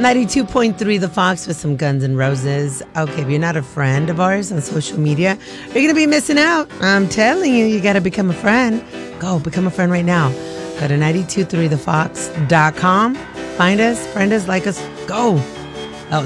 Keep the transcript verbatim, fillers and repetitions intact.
ninety-two point three The Fox with some Guns N' Roses. Okay, if you're not a friend of ours on social media, you're going to be missing out. I'm telling you, you got to become a friend. Go, become a friend right now. Go to nine two three the fox dot com. Find us, friend us, like us. Go.